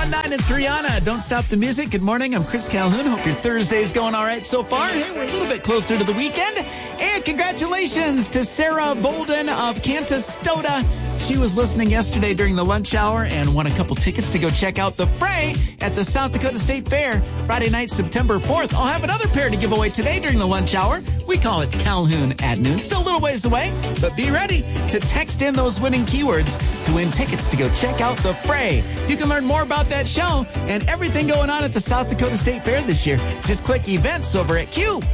1019, it's Rihanna. Don't stop the music. Good morning. I'm Chris Calhoun. Hope your Thursday's going all right so far. Hey, we're a little bit closer to the weekend. And congratulations to Sarah Bolden of Cantastota. She was listening yesterday during the lunch hour and won a couple tickets to go check out The Fray at the South Dakota State Fair Friday night, September 4th. I'll have another pair to give away today during the lunch hour. We call it Calhoun at noon. Still a little ways away, but be ready to text in those winning keywords to win tickets to go check out The Fray. You can learn more about that show and everything going on at the South Dakota State Fair this year. Just click events over at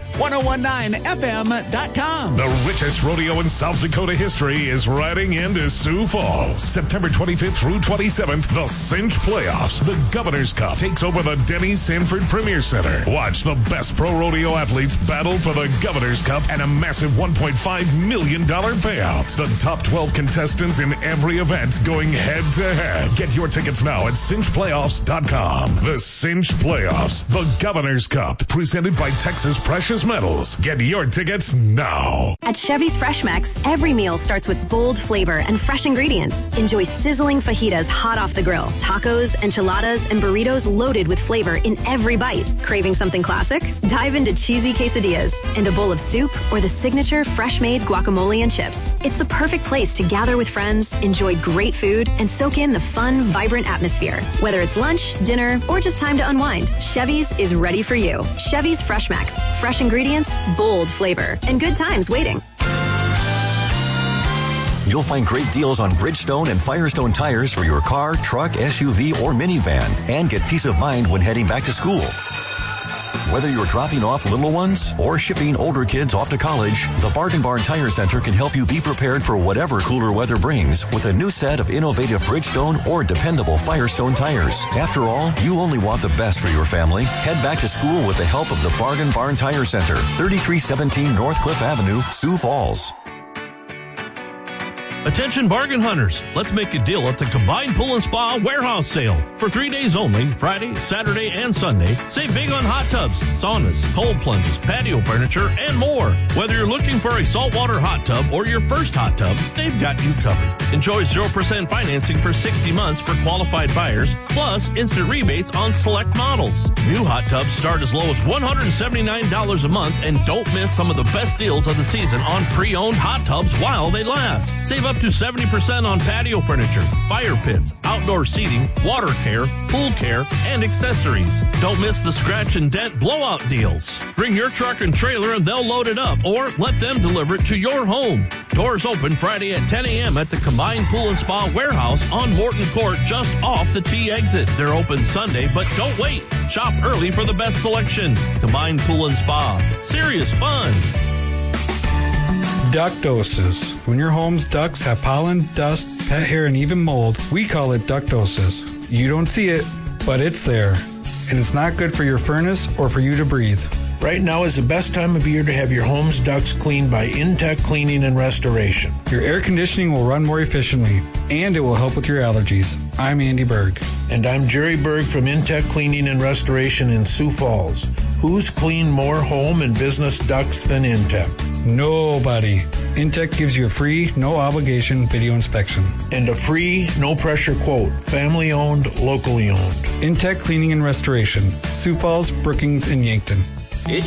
Q1019FM.com. The richest rodeo in South Dakota history is riding into Sioux Falls. September 25th through 27th, the Cinch Playoffs. The Governor's Cup takes over the Denny Sanford Premier Center. Watch the best pro rodeo athletes battle for the Governor's Cup and a massive $1.5 million payout. The top 12 contestants in every event going head to head. Get your tickets now at cinchplayoffs.com. The Cinch Playoffs, the Governor's Cup, presented by Texas Precious Metals. Get your tickets now. At Chevy's Fresh Max, every meal starts with bold flavor and fresh ingredients. Enjoy sizzling fajitas hot off the grill, tacos, enchiladas, and burritos loaded with flavor in every bite. Craving something classic? Dive into cheesy quesadillas and a bowl of soup or the signature fresh-made guacamole and chips. It's the perfect place to gather with friends, enjoy great food, and soak in the fun, vibrant atmosphere. Whether it's lunch, dinner, or just time to unwind, Chevy's is ready for you. Chevy's Fresh Max. Fresh ingredients, bold flavor, and good times waiting. You'll find great deals on Bridgestone and Firestone tires for your car, truck, SUV, or minivan, and get peace of mind when heading back to school. Whether you're dropping off little ones or shipping older kids off to college, the Bargain Barn Tire Center can help you be prepared for whatever cooler weather brings with a new set of innovative Bridgestone or dependable Firestone tires. After all, you only want the best for your family. Head back to school with the help of the Bargain Barn Tire Center, 3317 North Cliff Avenue, Sioux Falls. Attention bargain hunters, let's make a deal at the Combined Pool and Spa Warehouse Sale. For 3 days only, Friday, Saturday, and Sunday, save big on hot tubs, saunas, cold plunges, patio furniture, and more. Whether you're looking for a saltwater hot tub or your first hot tub, they've got you covered. Enjoy 0% financing for 60 months for qualified buyers, plus instant rebates on select models. New hot tubs start as low as $179 a month, and don't miss some of the best deals of the season on pre-owned hot tubs while they last. Save up to 70% on patio furniture, fire pits, outdoor seating, water care, pool care, and accessories. Don't miss the scratch and dent blowout deals. Bring your truck and trailer and they'll load it up, or let them deliver it to your home. Doors open Friday at 10 a.m. at the Combined Pool and Spa Warehouse on Morton Court, just off the T exit. They're open Sunday, but don't wait. Shop early for the best selection. Combined Pool and Spa. Serious fun. Ductosis. When your home's ducts have pollen, dust, pet hair, and even mold, we call it ductosis. You don't see it, but it's there. And it's not good for your furnace or for you to breathe. Right now is the best time of year to have your home's ducts cleaned by Intech Cleaning and Restoration. Your air conditioning will run more efficiently, and it will help with your allergies. I'm Andy Berg. And I'm Jerry Berg from Intech Cleaning and Restoration in Sioux Falls. Who's cleaned more home and business ducts than Intech? Nobody. Intech gives you a free, no obligation video inspection. And a free, no pressure quote. Family owned, locally owned. Intech Cleaning and Restoration. Sioux Falls, Brookings, and Yankton.